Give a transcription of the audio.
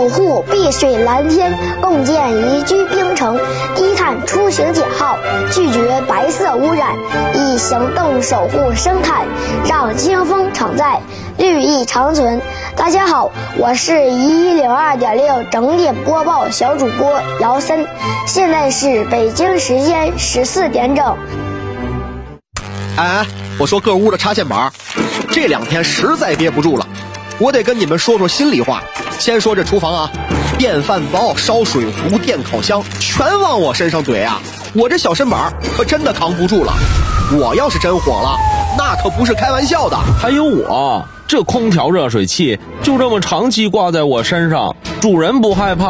守护碧水蓝天，共建宜居冰城，低碳出行减耗，拒绝白色污染，以行动守护生态，让清风常在，绿意长存。大家好，我是102.6整点播报小主播姚森，现在是北京时间14点整。 哎，我说各屋的插线板，这2天实在憋不住了，我得跟你们说说心里话。先说这厨房啊，电饭煲、烧水壶、电烤箱全往我身上怼啊，我这小身板可真的扛不住了。我要是真火了，那可不是开玩笑的。 还有我这空调热水器就这么长期挂在我身上，主人不害怕，